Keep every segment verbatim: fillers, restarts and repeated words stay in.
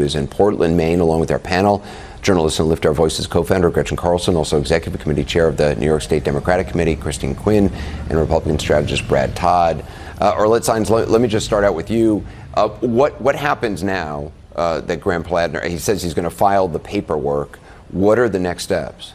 is in Portland, Maine, along with our panel. Journalist and Lift Our Voices co-founder Gretchen Carlson, also executive committee chair of the New York State Democratic Committee, Christine Quinn, and Republican strategist Brad Todd. Uh, Arlette Saenz, let, let me just start out with you. Uh, what what happens now uh, that Graham Plattner, he says he's going to file the paperwork. What are the next steps?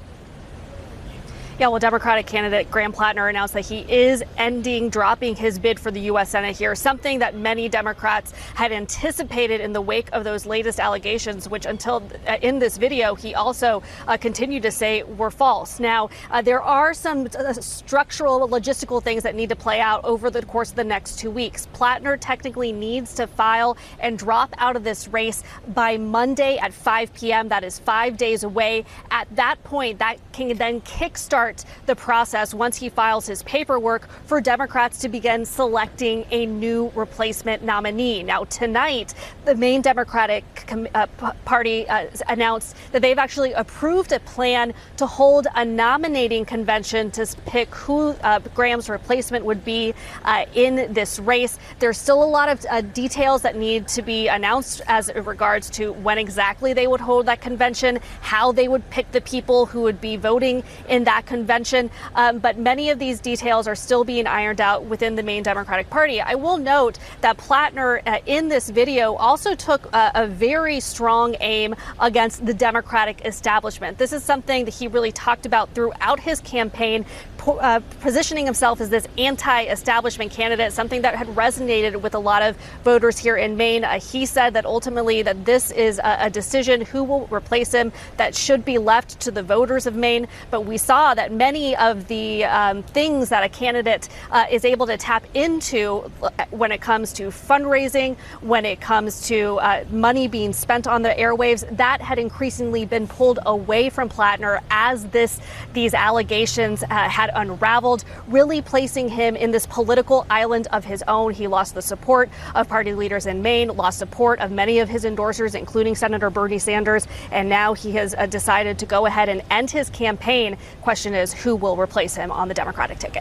Yeah, well, Democratic candidate Graham Plattner announced that he is ending, dropping his bid for the U S Senate here, something that many Democrats had anticipated in the wake of those latest allegations, which until uh, in this video, he also uh, continued to say were false. Now, uh, there are some uh, structural, logistical things that need to play out over the course of the next two weeks. Plattner technically needs to file and drop out of this race by Monday at five p.m. That is five days away. At that point, that can then kickstart the process once he files his paperwork for Democrats to begin selecting a new replacement nominee. Now, tonight, the Maine Democratic uh, Party uh, announced that they've actually approved a plan to hold a nominating convention to pick who uh, Graham's replacement would be uh, in this race. There's still a lot of uh, details that need to be announced as it regards to when exactly they would hold that convention, how they would pick the people who would be voting in that convention. Convention, um, but many of these details are still being ironed out within the Maine Democratic Party. I will note that Plattner uh, in this video also took a, a very strong aim against the Democratic establishment. This is something that he really talked about throughout his campaign, po- uh, positioning himself as this anti-establishment candidate, something that had resonated with a lot of voters here in Maine. Uh, he said that ultimately that this is a, a decision who will replace him that should be left to the voters of Maine. But we saw that many of the um, things that a candidate uh, is able to tap into when it comes to fundraising, when it comes to uh, money being spent on the airwaves, that had increasingly been pulled away from Plattner as this these allegations uh, had unraveled, really placing him in this political island of his own. He lost the support of party leaders in Maine, lost support of many of his endorsers, including Senator Bernie Sanders, and now he has uh, decided to go ahead and end his campaign. Question is, who will replace him on the Democratic ticket?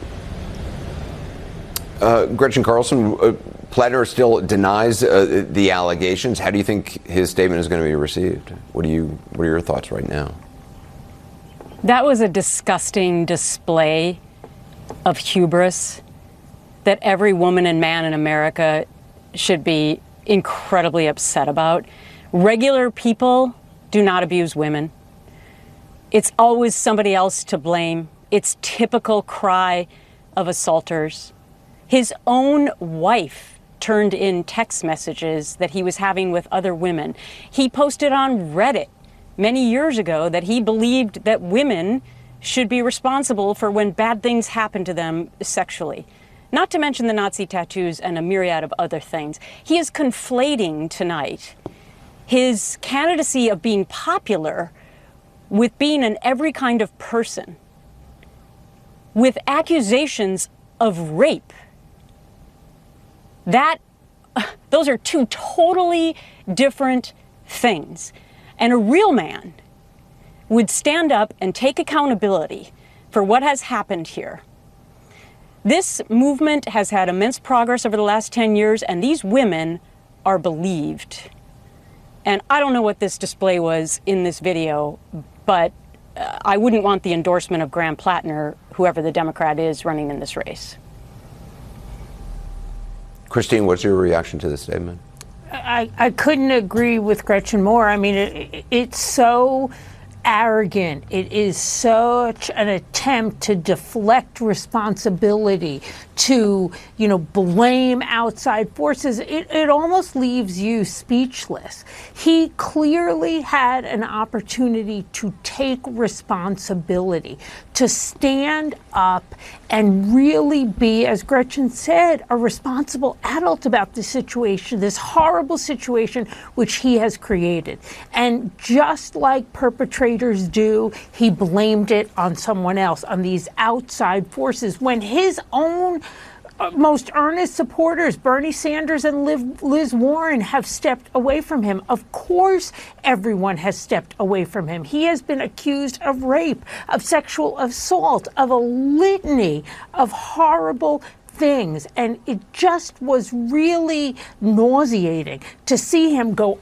Uh, Gretchen Carlson, uh, Plattner still denies uh, the allegations. How do you think his statement is going to be received? What do you? What are your thoughts right now? That was a disgusting display of hubris that every woman and man in America should be incredibly upset about. Regular people do not abuse women. It's always somebody else to blame. It's typical cry of assaulters. His own wife turned in text messages that he was having with other women. He posted on Reddit many years ago that he believed that women should be responsible for when bad things happen to them sexually. Not to mention the Nazi tattoos and a myriad of other things. He is conflating tonight his candidacy of being popular with being an every kind of person, with accusations of rape. That, those are two totally different things. And a real man would stand up and take accountability for what has happened here. This movement has had immense progress over the last ten years, and these women are believed. And I don't know what this display was in this video, but uh, I wouldn't want the endorsement of Graham Plattner, whoever the Democrat is running in this race. Christine, what's your reaction to this statement? I, I couldn't agree with Gretchen more. I mean, it, it's so arrogant. It is such an attempt to deflect responsibility, to, you know, blame outside forces. It, it almost leaves you speechless. He clearly had an opportunity to take responsibility, to stand up and really be, as Gretchen said, a responsible adult about this situation, this horrible situation which he has created. And just like perpetrators do, he blamed it on someone else, on these outside forces, when his own most earnest supporters, Bernie Sanders and Liz Warren, have stepped away from him. Of course, everyone has stepped away from him. He has been accused of rape, of sexual assault, of a litany of horrible things. And it just was really nauseating to see him go